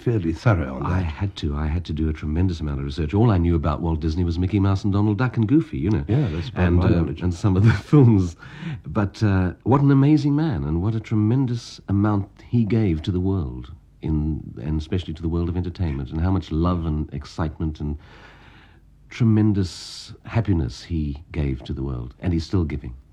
fairly thorough on that. I had to do a tremendous amount of research. All I knew about Walt Disney was Mickey Mouse and Donald Duck and Goofy, you know. Yeah, that's about my knowledge. And some of the films. But what an amazing man, and what a tremendous amount he gave to the world, and especially to the world of entertainment, and how much love and excitement and tremendous happiness he gave to the world, and he's still giving.